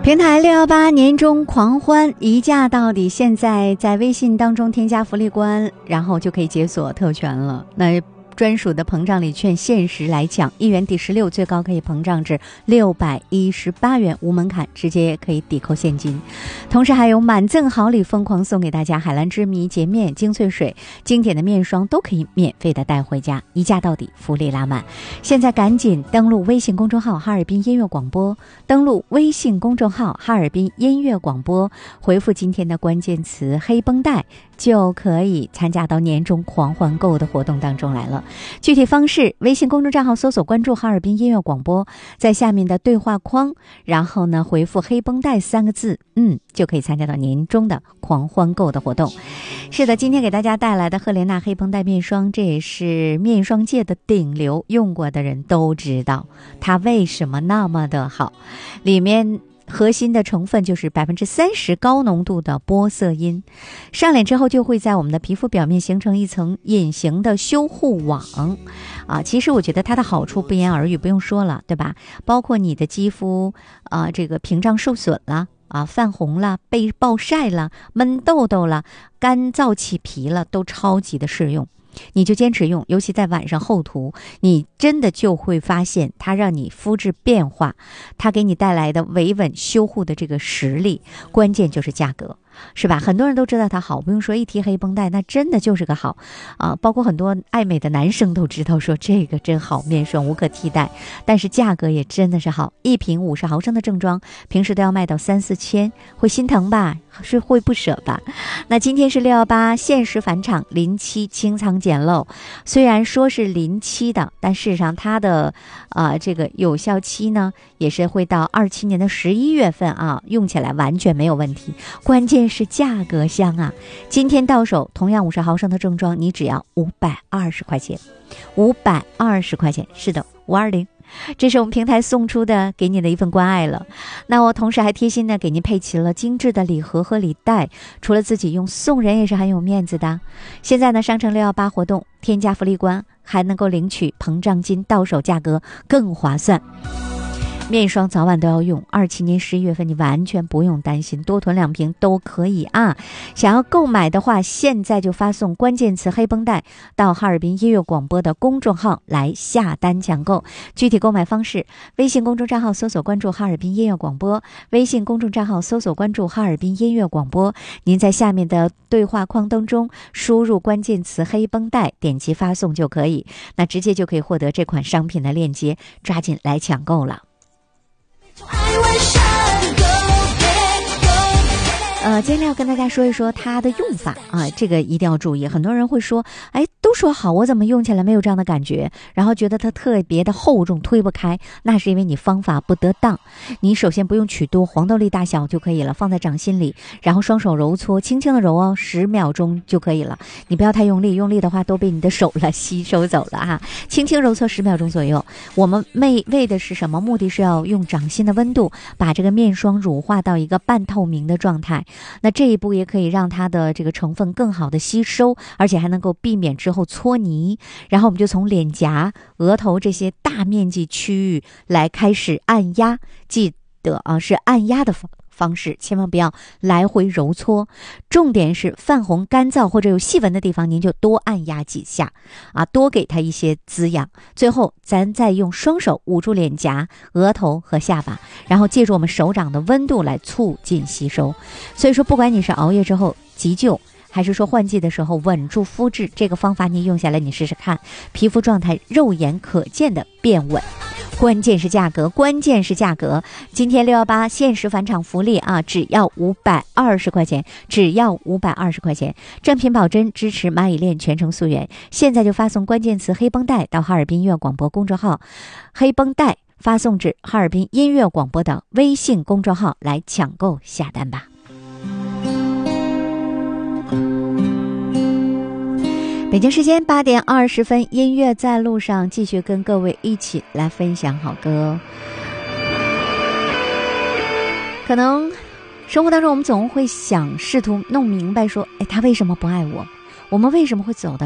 平台618年终狂欢一价到底，现在在微信当中添加福利官，然后就可以解锁特权了。那专属的膨胀礼券限时来抢，1元抵16，最高可以膨胀至618元，无门槛，直接可以抵扣现金。同时还有满赠好礼疯狂送给大家，海蓝之谜洁面、精粹水、经典的面霜都可以免费的带回家，一价到底，福利拉满。现在赶紧登录微信公众号哈尔滨音乐广播，登录微信公众号哈尔滨音乐广播，回复今天的关键词黑绷带，就可以参加到年终狂欢购的活动当中来了。具体方式，微信公众账号搜索关注哈尔滨音乐广播，在下面的对话框，然后呢回复黑绷带3个字，就可以参加到年终的狂欢购的活动。是的，今天给大家带来的赫莲娜黑绷带面霜，这也是面霜界的顶流，用过的人都知道它为什么那么的好。里面核心的成分就是30%高浓度的玻色因，上脸之后就会在我们的皮肤表面形成一层隐形的修护网其实我觉得它的好处不言而喻，不用说了，对吧？包括你的肌肤这个屏障受损了泛红了，被暴晒了，闷痘痘了，干燥起皮了，都超级的适用。你就坚持用，尤其在晚上厚涂，你真的就会发现它让你肤质变化，它给你带来的维稳修护的这个实力，关键就是价格，是吧？很多人都知道它好，不用说，一提黑绷带那真的就是个好包括很多爱美的男生都知道说这个真好，面霜无可替代，但是价格也真的是好，一瓶50毫升的正装平时都要卖到3-4千，会心疼吧？是会不舍吧？那今天是618限时返场，临期清仓捡漏，虽然说是临期的，但事实上它的这个有效期呢也是会到27年的11月份用起来完全没有问题，关键是价格香今天到手同样50毫升的正装，你只要520块钱，520块钱，是的，520，这是我们平台送出的给你的一份关爱了。那我同时还贴心的给您配齐了精致的礼盒和礼袋，除了自己用，送人也是很有面子的。现在呢，商城618活动添加福利官，还能够领取膨胀金，到手价格更划算。面霜早晚都要用，27年11月份你完全不用担心，多囤2瓶都可以想要购买的话，现在就发送关键词黑绷带到哈尔滨音乐广播的公众号来下单抢购。具体购买方式，微信公众账号搜索关注哈尔滨音乐广播，微信公众账号搜索关注哈尔滨音乐广播，您在下面的对话框当中输入关键词黑绷带，点击发送就可以，那直接就可以获得这款商品的链接，抓紧来抢购了。今天要跟大家说一说它的用法这个一定要注意。很多人会说，都说好，我怎么用起来没有这样的感觉，然后觉得它特别的厚重，推不开，那是因为你方法不得当。你首先不用取多，黄豆粒大小就可以了，放在掌心里，然后双手揉搓，轻轻的揉10秒钟就可以了，你不要太用力，用力的话都被你的手吸收走了轻轻揉搓10秒钟左右。我们为的是什么？目的是要用掌心的温度把这个面霜乳化到一个半透明的状态，那这一步也可以让它的这个成分更好的吸收，而且还能够避免之后搓泥。然后我们就从脸颊、额头这些大面积区域来开始按压，记得是按压的方式，千万不要来回揉搓。重点是泛红、干燥或者有细纹的地方，您就多按压几下多给它一些滋养。最后咱再用双手捂住脸颊、额头和下巴，然后借助我们手掌的温度来促进吸收。所以说，不管你是熬夜之后急救，还是说换季的时候稳住肤质，这个方法你用下来，你试试看，皮肤状态肉眼可见的变稳。关键是价格，今天618限时返场福利只要520块钱，正品保真，支持蚂蚁链全程溯源。现在就发送关键词黑绷带到哈尔滨音乐广播公众号，黑绷带发送至哈尔滨音乐广播的微信公众号来抢购下单吧。北京时间8点20分，音乐在路上，继续跟各位一起来分享好歌。可能生活当中我们总会想试图弄明白说，他为什么不爱我？我们为什么会走到